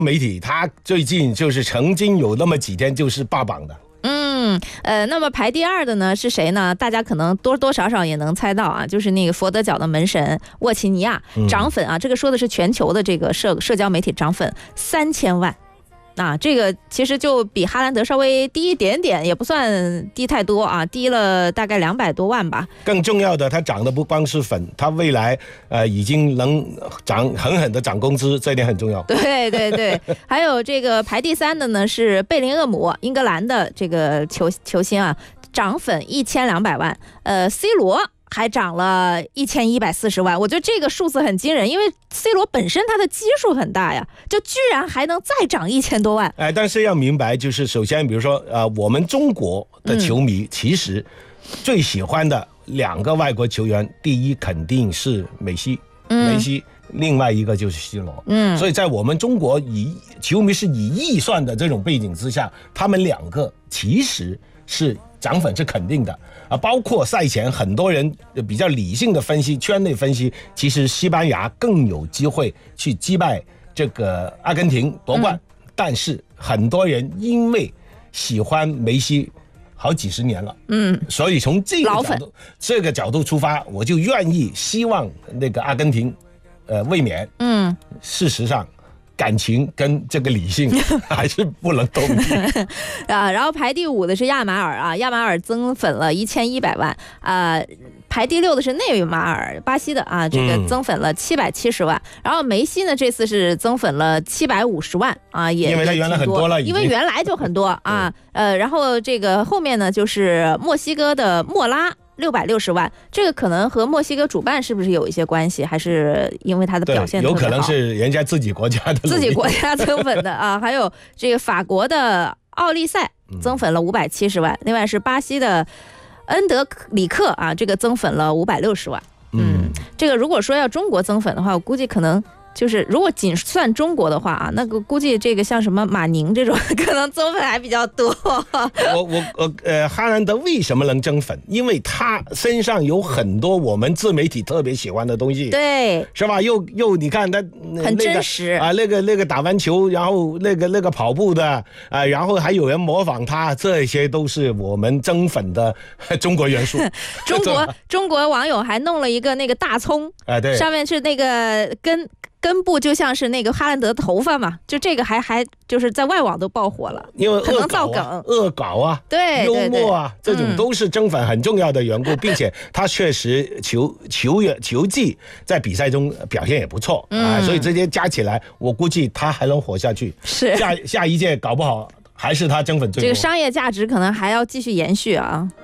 媒体他最近就是曾经有那么几天就是霸榜的。 那么排第二的呢是谁呢？大家可能多多少少也能猜到啊，就是那个佛得角的门神沃齐尼亚，涨粉啊，这个说的是全球的这个社交媒体涨粉3000万。这个其实就比哈兰德稍微低一点点，也不算低太多啊，低了大概200多万吧。 更重要的，他涨的不光是粉，他未来已经能狠狠的涨工资，这一点很重要。 对对对，还有这个排第3的呢是贝林厄姆，英格兰的这个球星啊，涨粉1200万。C 罗还涨了1140万，我觉得这个数字很惊人，因为 C 罗本身他的基数很大呀，就居然还能再涨1000多万。 但是要明白，就是首先，比如说我们中国的球迷其实最喜欢的2个外国球员，第一肯定是梅西，另外一个就是 C 罗。所以在我们中国球迷是以亿算的这种背景之下，他们2个其实是涨粉是肯定的包括赛前很多人比较理性的分析，圈内分析，其实西班牙更有机会去击败这个阿根廷夺冠，但是很多人因为喜欢梅西好几十年了，所以从这个角度出发，我就愿意希望那个阿根廷卫冕。事实上感情跟这个理性还是不能统一然后排第5的是亚马尔啊，亚马尔增粉了1100万排第6的是内马尔，巴西的啊，这个增粉了770万。然后梅西呢，这次是增粉了750万啊，因为他原来很多了， 因为原来就很多啊。然后这个后面呢就是墨西哥的莫拉。660万，这个可能和墨西哥主办是不是有一些关系，还是因为他的表现特别好？ 有可能是人家自己国家增粉的啊。还有这个法国的奥利塞增粉了570万，另外是巴西的恩德里克啊，这个增粉了560万。这个如果说要中国增粉的话，我估计可能就是如果仅算中国的话那个估计这个像什么马宁这种可能增粉还比较多。 哈兰德为什么能增粉？因为他身上有很多我们自媒体特别喜欢的东西， 对， 是吧？又你看他很真实那个打完球，然后那个跑步的然后还有人模仿他，这些都是我们增粉的中国元素。 中国网友还弄了一个那个大葱对， 上面是那个根部就像是那个哈兰德的头发嘛，就这个还就是在外网都爆火了， 因为可能造梗、 恶搞对， 幽默这种都是增粉很重要的缘故，并且他确实球技在比赛中表现也不错所以这些加起来，我估计他还能活下去。 是下一届搞不好还是他增粉最多， 这个商业价值可能还要继续延续啊。